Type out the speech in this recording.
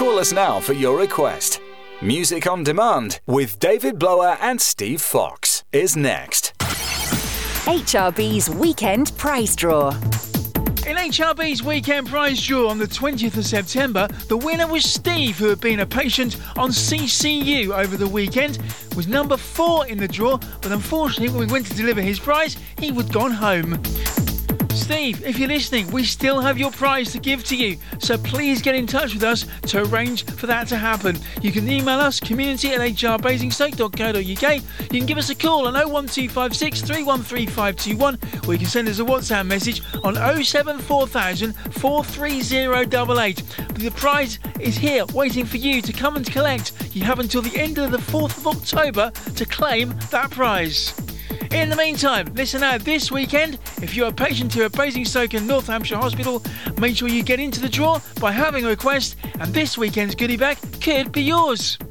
Call us now for your request. Music on Demand with David Blower and Steve Fox is next. HRB's Weekend Prize Draw. In HRB's Weekend Prize Draw on the 20th of September, the winner was Steve, who had been a patient on CCU over the weekend, was number 4 in the draw, but unfortunately when we went to deliver his prize, he had gone home. Steve, if you're listening, we still have your prize to give to you, so please get in touch with us to arrange for that to happen. You can email us community@hrbasingstoke.co.uk. You can give us a call on 01256 313 521, or you can send us a WhatsApp message on 074,000 43088. The prize is here waiting for you to come and collect. You have until the end of the 4th of October to claim that prize. In the meantime, listen out this weekend. If you're a patient here at Basingstoke and North Hampshire Hospital, make sure you get into the draw by having a request, and this weekend's goodie bag could be yours.